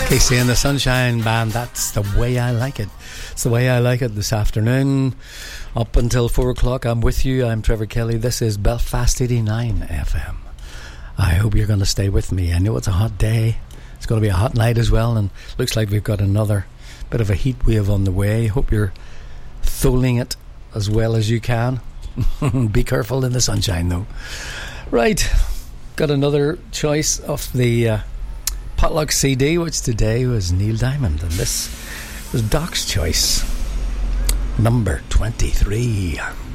Casey and the Sunshine Band, that's the way I like it. It's the way I like it this afternoon. Up until 4 o'clock, I'm with you. I'm Trevor Kelly. This is Belfast 89 FM. I hope you're going to stay with me. I know it's a hot day. It's going to be a hot night as well, and looks like we've got another bit of a heat wave on the way. Hope you're tholing it as well as you can. Be careful in the sunshine, though. Right, got another choice of the Potluck CD, which today was Neil Diamond, and this was Doc's choice, number 23.